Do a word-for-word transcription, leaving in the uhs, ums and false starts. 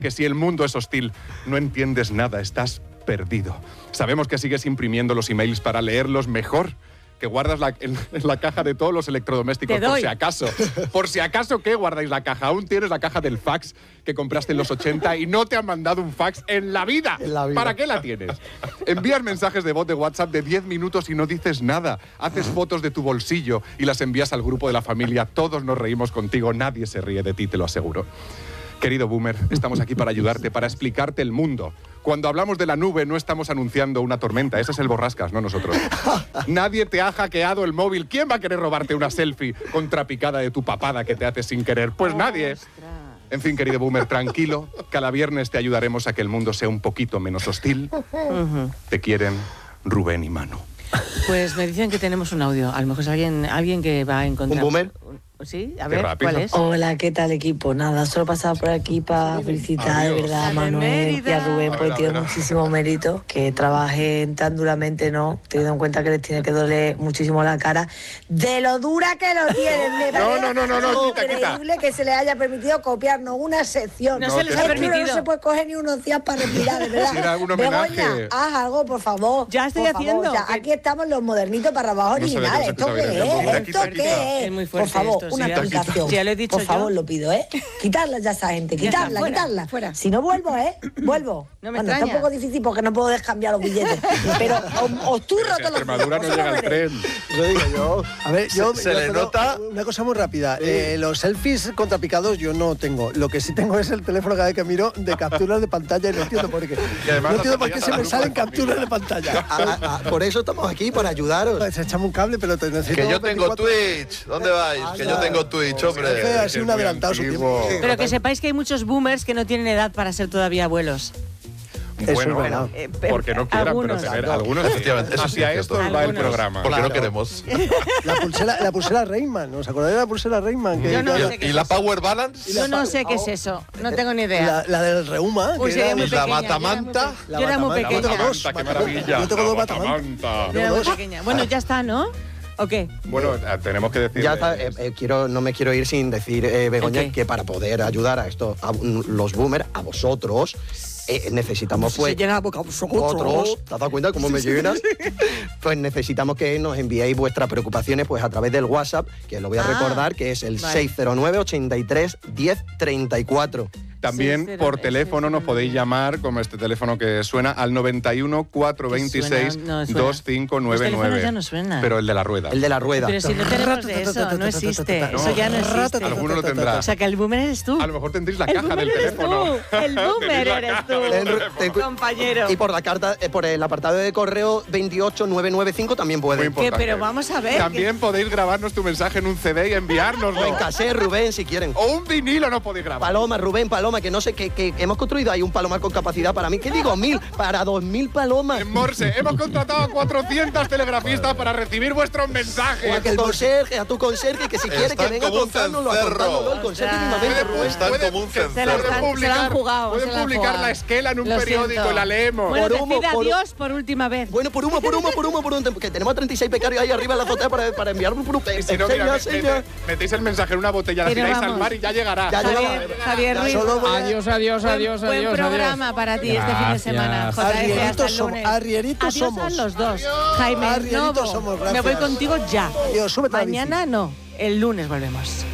que si el mundo es hostil, no entiendes nada, estás perdido. Sabemos que sigues imprimiendo los emails para leerlos mejor, que guardas la, en, en la caja de todos los electrodomésticos, por si acaso. Por si acaso, ¿qué guardáis la caja? Aún tienes la caja del fax que compraste en los ochenta y no te han mandado un fax en la vida. En la vida. ¿Para qué la tienes? Envías mensajes de voz de WhatsApp de diez minutos y no dices nada. Haces fotos de tu bolsillo y las envías al grupo de la familia. Todos nos reímos contigo, nadie se ríe de ti, te lo aseguro. Querido Boomer, estamos aquí para ayudarte, para explicarte el mundo. Cuando hablamos de la nube no estamos anunciando una tormenta, ese es el borrascas, no nosotros. Nadie te ha hackeado el móvil. ¿Quién va a querer robarte una selfie contrapicada de tu papada que te haces sin querer? Pues nadie. En fin, querido Boomer, tranquilo. Cada viernes te ayudaremos a que el mundo sea un poquito menos hostil. Uh-huh. Te quieren Rubén y Manu. Pues me dicen que tenemos un audio. A lo mejor es alguien, alguien que va a encontrar... ¿Un Boomer? Sí, a ver, ¿cuál es? Hola, ¿qué tal, equipo? Nada, solo pasaba por aquí para felicitar de verdad a Manuel y a Rubén, porque tiene muchísimo mérito, que trabajen tan duramente, ¿no? Teniendo en cuenta que les tiene que doler muchísimo la cara, de lo dura que lo tienen. Me no, no, no, no, no, quita, increíble quita. que se les haya permitido copiarnos una sección. No, no se les ha permitido. No se puede coger ni unos días para respirar, de verdad. Era un homenaje. Begoña, haz algo, por favor. Ya estoy por haciendo. Favor, ya. Aquí estamos los modernitos para abajo no originales. ¿Esto qué es? ¿Esto qué es? Es muy fuerte. Por favor, esto, una sí, aplicación. Ya lo he dicho Por favor, yo. lo pido, ¿eh? Quitarla ya esa gente, quitarla, fuera, quitarla. Fuera. Si no vuelvo, ¿eh? Vuelvo. No me bueno, extraña. está un poco difícil porque no puedo descambiar los billetes. Pero os, os turro Si a todos los Extremadura no llega el tren. Lo digo yo. A ver, yo... Se, se yo le solo- nota... Una cosa muy rápida. Eh, los selfies contrapicados yo no tengo. Lo que sí tengo es el teléfono cada vez que miro de capturas de pantalla y no entiendo por qué. además No entiendo las por qué pantallas se me al salen grupo de capturas de pantalla. A- a- a- por eso estamos aquí, para ayudaros. Pues echamos un cable, pero te necesito... Que yo tengo veinticuatro Twitch. ¿Dónde vais? Que yo tengo Twitch, hombre. Jefe, ha sido un adelantado su tiempo. Pero que sepáis que hay muchos boomers que no tienen edad para ser todavía abuelos. Eso Bueno, es verdad. Eh, porque no quieran, algunos. pero tener algunos. Efectivamente, eso sí Hacia es esto cierto. va el Algunos. programa. Porque Claro. no queremos. La pulsera, la pulsera Rayman, ¿os acordáis de la pulsera Rayman? Que Yo no que- sé qué ¿Y es la eso. Power Balance? Yo no sé qué es eso. No tengo ni idea. La, la del Reuma. Uy, que sería era- muy ¿Y la pequeña, yo era muy batamanta? pe- Yo era muy La pequeña. batamanta, dos. Qué maravilla. Yo tengo dos La batamanta. batamanta. Yo era muy Dos. pequeña. Bueno, ya está, ¿no? ¿O qué? Bueno, tenemos que decir... Ya está, eh, eh, quiero, no me quiero ir sin decir, eh, Begoña, Ok. que para poder ayudar a esto, a los boomers, a vosotros, eh, necesitamos pues... Se llena la boca a vosotros. Otros, ¿te has dado cuenta cómo me llenas? Pues necesitamos que nos enviéis vuestras preocupaciones pues a través del WhatsApp, que lo voy a Ah, recordar, que es el vale. seis cero nueve, ochenta y tres, diez, treinta y cuatro. También Sí, por cero, teléfono sí, nos sí. podéis llamar, como este teléfono que suena, al noventa y uno, cuatrocientos veintiséis, Suena, no suena. dos cinco Los nueve teléfonos nueve. ya no suenan. Pero el de la rueda. El de la rueda. Pero si no tenemos de eso, no existe. No. Eso ya no existe. Alguno lo tendrá. O sea, que el boomer eres tú. A lo mejor tendréis la El caja boomer del eres teléfono. tú. El boomer Tenéis la eres caja tú. del Ten- teléfono. ten- Compañero. Y por la carta, eh, por el apartado de correo veintiocho nueve noventa y cinco también Muy puede. importante. Que, pero vamos a ver. También podéis grabarnos tu mensaje en un C D y enviárnoslo. O en cassette, Rubén, si quieren. O un vinilo no podéis grabar. Paloma, Rubén, Paloma, que no sé, que, que hemos construido ahí un palomar con capacidad para mí. ¿Qué digo? Mil, para dos mil palomas. En Morse, hemos contratado a cuatrocientos telegrafistas para recibir vuestros O mensajes. a tu conserje, a tu conserje, que si quiere Están que venga como un contándonos, a cencerro. contándolo, el conserje Ostras. mismamente, Pueden- Rubén. Están pueden- como un que Se la cencerro. están- pueden se la han publicar, jugado, pueden se la han publicar jugado. la esquela en un Lo periódico siento. y la leemos. Bueno, Por humo, decid por- adiós por última vez. Bueno, por humo, por humo, por humo, por humo, que tenemos a treinta y seis becarios ahí arriba en la azotea para, para enviar un grupo. Y si no, mira, met- met- metéis el mensaje en una botella, la Pero tiráis al vamos. mar y ya llegará. Ya llegamos. Javier, Javier Ruiz. Solo voy a- Adiós, adiós, Buen- adiós, buen adiós. programa adiós. para ti este fin de Gracias. semana. J F, hasta Arrieritos el somos, lunes. arrieritos Adiós somos. a los dos. Jaime, Arrieritos Novo, somos, me voy gracias. contigo ya. Dios, súbete a la bici. Mañana no, el lunes volvemos.